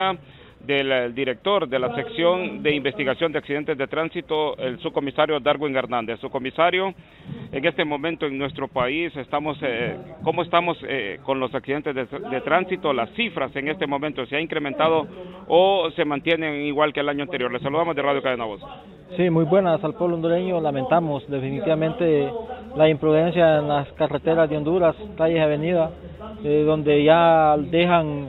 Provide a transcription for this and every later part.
del director de la sección de investigación de accidentes de tránsito, el subcomisario Darwin Hernández. Subcomisario, en este momento en nuestro país ¿cómo estamos con los accidentes de tránsito? Las cifras en este momento, ¿se ha incrementado o se mantienen igual que el año anterior? Les saludamos de Radio Cadena Voz. Sí, muy buenas al pueblo hondureño. Lamentamos definitivamente la imprudencia en las carreteras de Honduras, calles y avenidas, donde ya dejan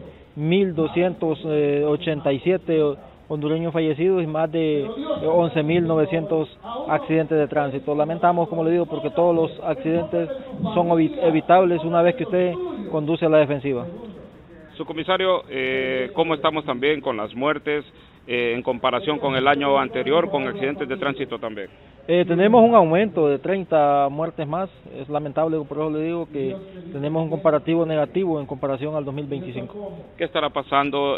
1.287 hondureños fallecidos y más de 11.900 accidentes de tránsito. Lamentamos, como le digo, porque todos los accidentes son evitables una vez que usted conduce a la defensiva. Subcomisario, ¿cómo estamos también con las muertes en comparación con el año anterior, con accidentes de tránsito también? Tenemos un aumento de 30 muertes más. Es lamentable, por eso le digo que tenemos un comparativo negativo en comparación al 2025. ¿Qué estará pasando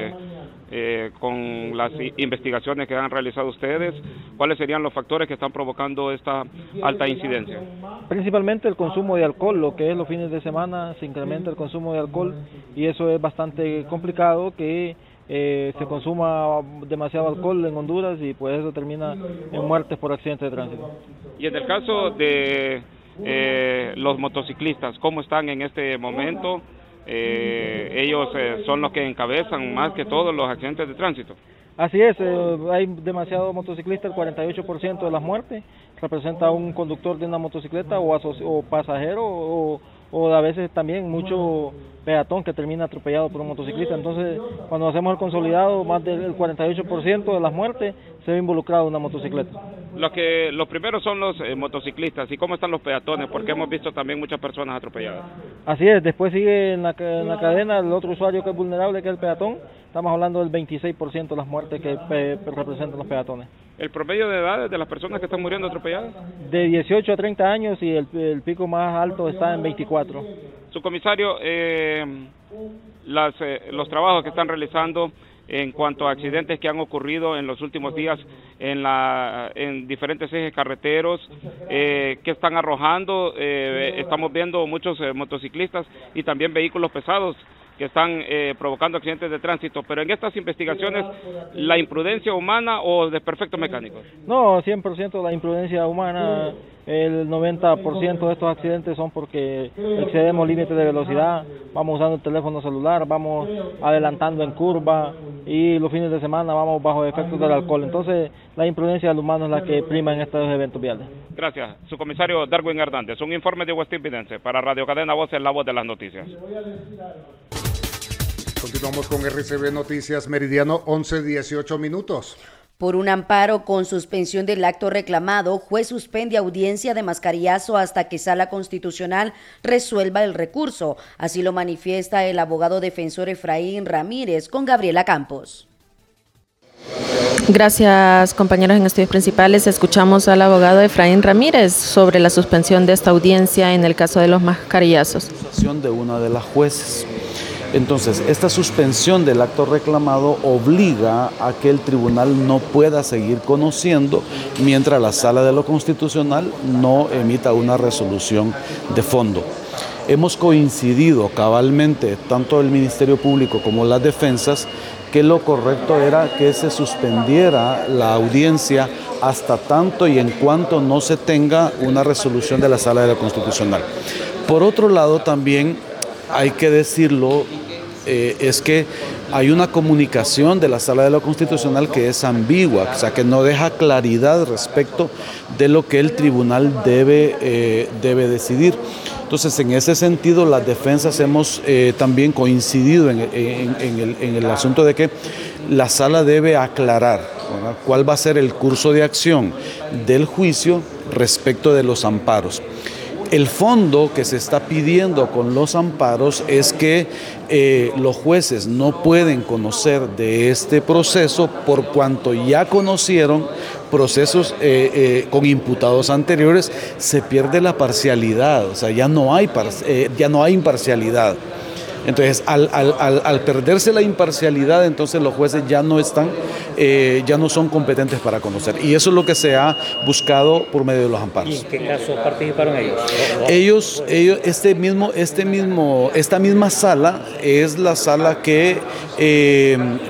con las investigaciones que han realizado ustedes? ¿Cuáles serían los factores que están provocando esta alta incidencia? Principalmente el consumo de alcohol. Lo que es los fines de semana se incrementa el consumo de alcohol y eso es bastante complicado, que se consuma demasiado alcohol en Honduras y pues eso termina en muertes por accidentes de tránsito. Y en el caso de los motociclistas, ¿cómo están en este momento? Ellos son los que encabezan más que todos los accidentes de tránsito. Así es, hay demasiados motociclistas, el 48% de las muertes representa un conductor de una motocicleta o pasajero o a veces también mucho peatón que termina atropellado por un motociclista. Entonces, cuando hacemos el consolidado, más del 48% de las muertes se ve involucrado en una motocicleta. Los primeros son los motociclistas. ¿Y cómo están los peatones? Porque hemos visto también muchas personas atropelladas. Así es, después sigue en la cadena el otro usuario que es vulnerable, que es el peatón. Estamos hablando del 26% de las muertes que representan los peatones. ¿El promedio de edades de las personas que están muriendo atropelladas? De 18 a 30 años y el pico más alto está en 24. Subcomisario, los trabajos que están realizando en cuanto a accidentes que han ocurrido en los últimos días en diferentes ejes carreteros, que están arrojando, estamos viendo muchos motociclistas y también vehículos pesados que están provocando accidentes de tránsito, pero en estas investigaciones, ¿la imprudencia humana o desperfectos mecánicos? No, 100% la imprudencia humana. El 90% de estos accidentes son porque excedemos límites de velocidad, vamos usando el teléfono celular, vamos adelantando en curva y los fines de semana vamos bajo efectos del alcohol. Entonces, la imprudencia del humano es la que prima en estos eventos viales. Gracias. Subcomisario Darwin Hernández, un informe de West Evidence para Radio Cadena Voz, la voz de las noticias. Continuamos con RCB Noticias Meridiano, 11:18 minutos. Por un amparo con suspensión del acto reclamado, juez suspende audiencia de Mascariazo hasta que Sala Constitucional resuelva el recurso. Así lo manifiesta el abogado defensor Efraín Ramírez con Gabriela Campos. Gracias, compañeros. En estudios principales escuchamos al abogado Efraín Ramírez sobre la suspensión de esta audiencia en el caso de los Mascarillazos. De una de las jueces. Entonces, esta suspensión del acto reclamado obliga a que el tribunal no pueda seguir conociendo mientras la Sala de lo Constitucional no emita una resolución de fondo. Hemos coincidido cabalmente, tanto el Ministerio Público como las defensas, que lo correcto era que se suspendiera la audiencia hasta tanto y en cuanto no se tenga una resolución de la Sala de lo Constitucional. Por otro lado, también hay que decirlo, es que hay una comunicación de la Sala de lo Constitucional que es ambigua, o sea, que no deja claridad respecto de lo que el tribunal debe decidir. Entonces, en ese sentido, las defensas hemos también coincidido en el asunto de que la Sala debe aclarar, ¿verdad?, cuál va a ser el curso de acción del juicio respecto de los amparos. El fondo que se está pidiendo con los amparos es que los jueces no pueden conocer de este proceso por cuanto ya conocieron procesos con imputados anteriores, se pierde la parcialidad, o sea, ya no hay imparcialidad. Entonces, al perderse la imparcialidad, entonces los jueces ya no son competentes para conocer. Y eso es lo que se ha buscado por medio de los amparos. ¿Y en qué caso participaron ellos? Esta misma sala es la sala que